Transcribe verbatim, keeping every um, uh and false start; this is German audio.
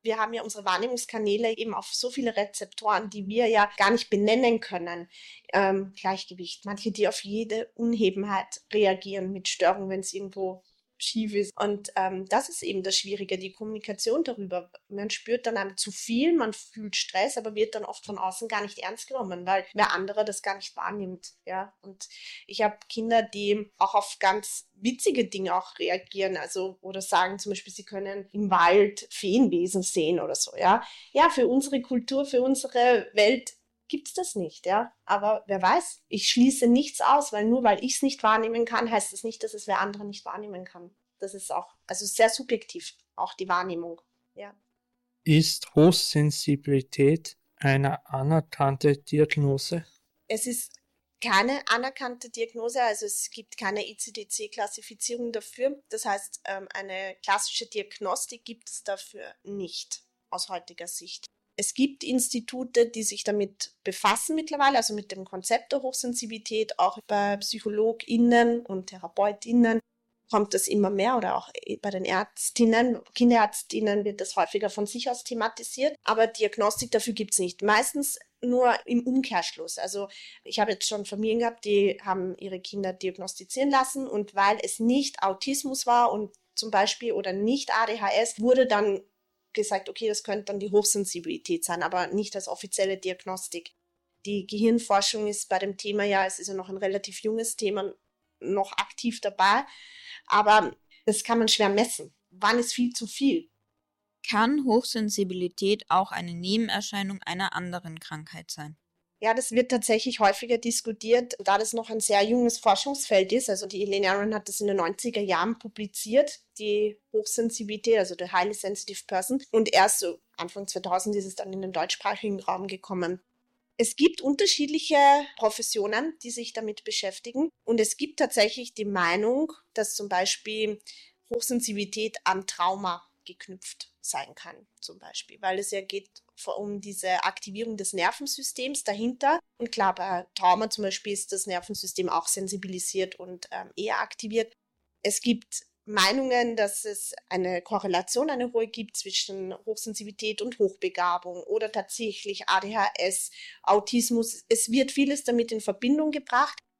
Wir haben ja unsere Wahrnehmungskanäle eben auf so viele Rezeptoren, die wir ja gar nicht benennen können. Ähm, Gleichgewicht, manche, die auf jede Unebenheit reagieren mit Störungen, wenn es irgendwo schief ist. Und ähm, das ist eben das Schwierige, die Kommunikation darüber. Man spürt dann einem zu viel, man fühlt Stress, aber wird dann oft von außen gar nicht ernst genommen, weil wer andere das gar nicht wahrnimmt. Ja? Und ich habe Kinder, die auch auf ganz witzige Dinge auch reagieren, also oder sagen zum Beispiel, sie können im Wald Feenwesen sehen oder so. Ja, ja, für unsere Kultur, für unsere Welt gibt es das nicht, ja. Aber wer weiß, ich schließe nichts aus, weil nur weil ich es nicht wahrnehmen kann, heißt das nicht, dass es wer andere nicht wahrnehmen kann. Das ist auch, also sehr subjektiv, auch die Wahrnehmung, ja. Ist Hochsensibilität eine anerkannte Diagnose? Es ist keine anerkannte Diagnose, also es gibt keine I C D C-Klassifizierung dafür. Das heißt, eine klassische Diagnostik gibt es dafür nicht aus heutiger Sicht. Es gibt Institute, die sich damit befassen mittlerweile, also mit dem Konzept der Hochsensibilität, auch bei PsychologInnen und TherapeutInnen kommt das immer mehr oder auch bei den Ärztinnen, Kinderärztinnen wird das häufiger von sich aus thematisiert, aber Diagnostik dafür gibt es nicht. Meistens nur im Umkehrschluss. Also ich habe jetzt schon Familien gehabt, die haben ihre Kinder diagnostizieren lassen und weil es nicht Autismus war und zum Beispiel oder nicht A D H S, wurde dann gesagt, okay, das könnte dann die Hochsensibilität sein, aber nicht als offizielle Diagnostik. Die Gehirnforschung ist bei dem Thema ja, es ist ja noch ein relativ junges Thema, noch aktiv dabei, aber das kann man schwer messen. Wann ist viel zu viel? Kann Hochsensibilität auch eine Nebenerscheinung einer anderen Krankheit sein? Ja, das wird tatsächlich häufiger diskutiert, da das noch ein sehr junges Forschungsfeld ist. Also die Elaine Aron hat das in den neunziger Jahren publiziert, die Hochsensibilität, also der Highly Sensitive Person. Und erst so Anfang zweitausend ist es dann in den deutschsprachigen Raum gekommen. Es gibt unterschiedliche Professionen, die sich damit beschäftigen. Und es gibt tatsächlich die Meinung, dass zum Beispiel Hochsensibilität an Trauma geknüpft sein kann, zum Beispiel, weil es ja geht um diese Aktivierung des Nervensystems dahinter. Und klar, bei Trauma zum Beispiel ist das Nervensystem auch sensibilisiert und ähm, eher aktiviert. Es gibt Meinungen, dass es eine Korrelation, eine hohe gibt zwischen Hochsensibilität und Hochbegabung oder tatsächlich A D H S, Autismus. Es wird vieles damit in Verbindung gebracht.